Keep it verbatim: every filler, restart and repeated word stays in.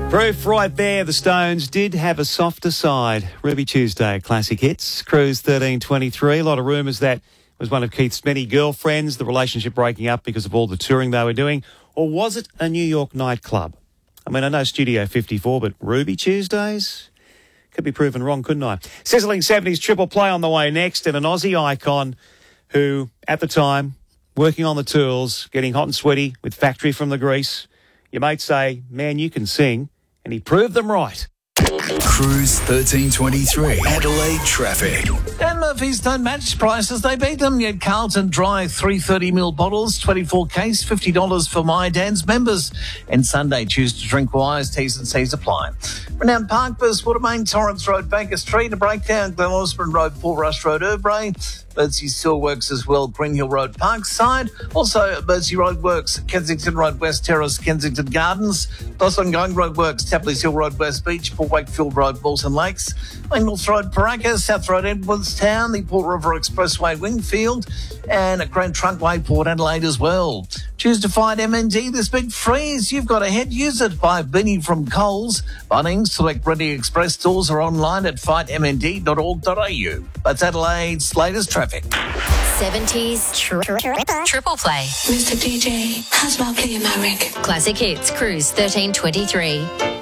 Proof right there. The Stones did have a softer side. Ruby Tuesday, Classic Hits. Cruise thirteen twenty-three. A lot of rumours that it was one of Keith's many girlfriends, the relationship breaking up because of all the touring they were doing. Or was it a New York nightclub? I mean, I know Studio fifty-four, but Ruby Tuesdays? Could be proven wrong, couldn't I? Sizzling seventies triple play on the way next, and an Aussie icon who, at the time, working on the tools, getting hot and sweaty with Factory from the Grease. You might say, man, you can sing. And he proved them right. Cruise thirteen twenty-three. Adelaide traffic. Dan Murphy's don't match prices. They beat them. Yet Carlton Dry three thirty ml bottles, twenty-four case, fifty dollars for My Dan's members. And Sunday, choose to drink wise. T's and C's apply. Renowned Park, Burswood Main, Torrance Road, Baker Street, a breakdown, Glen Osborne Road, Paul Rush Road, Urbray. Birdsey still works as well, Green Hill Road, Parkside. Also, Birdsey Road works, Kensington Road, West Terrace, Kensington Gardens. Dawson Going Road works, Tapley's Hill Road, West Beach, Port Wakefield Road, Bolton Lakes. North Road, Paraka, South Road, Edwardstown, the Port River Expressway, Wingfield, and at Grand Trunkway, Port Adelaide as well. Choose to find M N D this big freeze. You've got a head. Use it by Benny from Coles. Bunnings, select Ready Express stores or online at fight m n d dot org dot a u. That's Adelaide's latest traffic. seventies tri- tri- triple play. Mister D J, how's about playing my record? Classic Hits, Cruise thirteen twenty-three.